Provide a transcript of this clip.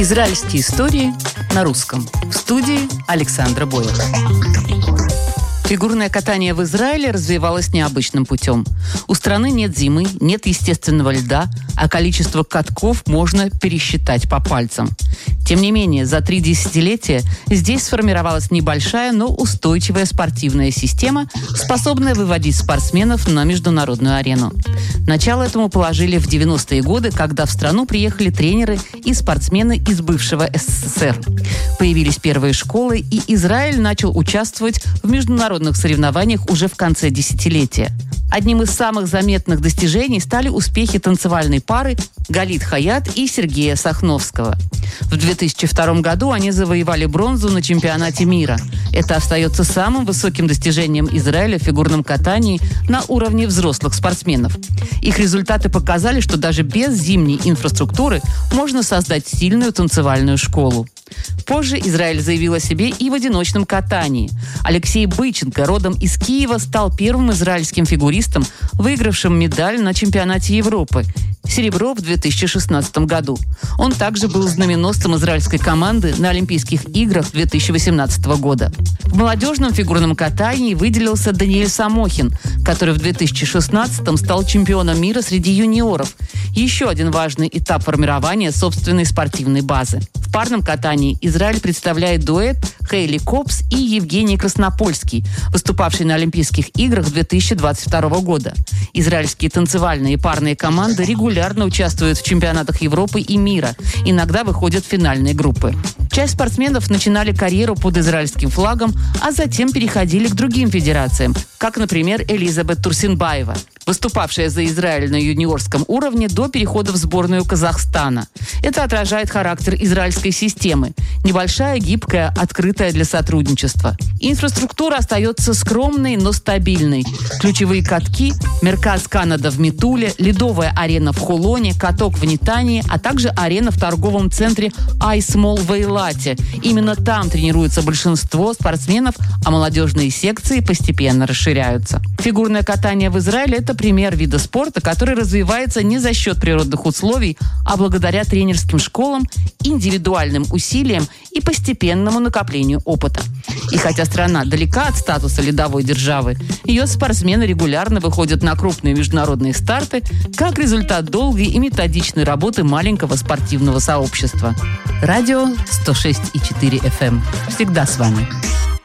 Израильские истории на русском. В студии Александра Боева. Фигурное катание в Израиле развивалось необычным путем. У страны нет зимы, нет естественного льда, а количество катков можно пересчитать по пальцам. Тем не менее, за 3 десятилетия здесь сформировалась небольшая, но устойчивая спортивная система, способная выводить спортсменов на международную арену. Начало этому положили в 90-е годы, когда в страну приехали тренеры и спортсмены из бывшего СССР. Появились первые школы, и Израиль начал участвовать в международных соревнованиях уже в конце десятилетия. Одним из самых заметных достижений стали успехи танцевальной пары Галит Хаят и Сергея Сахновского. В 2002 году они завоевали бронзу на чемпионате мира. Это остается самым высоким достижением Израиля в фигурном катании на уровне взрослых спортсменов. Их результаты показали, что даже без зимней инфраструктуры можно создать сильную танцевальную школу. Позже Израиль заявил о себе и в одиночном катании. Алексей Быченко, родом из Киева, стал первым израильским фигуристом, выигравшим медаль на чемпионате Европы. Серебро в 2016 году. Он также был знаменосцем израильской команды на Олимпийских играх 2018 года. В молодежном фигурном катании выделился Даниэль Самохин, который в 2016 стал чемпионом мира среди юниоров. Еще один важный этап формирования собственной спортивной базы. В парном катании Израиль представляет дуэт Хейли Копс и Евгений Краснопольский, выступавший на Олимпийских играх 2022 года. Израильские танцевальные и парные команды регулярно участвуют в чемпионатах Европы и мира, иногда выходят в финальные группы. Часть спортсменов начинали карьеру под израильским флагом, а затем переходили к другим федерациям, как, например, Элизабет Турсинбаева, выступавшая за Израиль на юниорском уровне до перехода в сборную Казахстана. Это отражает характер израильской системы. Небольшая, гибкая, открытая для сотрудничества. Инфраструктура остается скромной, но стабильной. Ключевые катки – Мерказ Канада в Метуле, ледовая арена в Холоне, каток в Нетании, а также арена в торговом центре Айсмол в Эйлате. Именно там тренируется большинство спортсменов, а молодежные секции постепенно расширяются. Фигурное катание в Израиле – это пример вида спорта, который развивается не за счет природных условий, а благодаря тренерским школам, индивидуальным усилиям и постепенному накоплению опыта. И хотя страна далека от статуса ледовой державы, ее спортсмены регулярно выходят на крупные международные старты как результат долгой и методичной работы маленького спортивного сообщества. Радио 106,4 FM. Всегда с вами.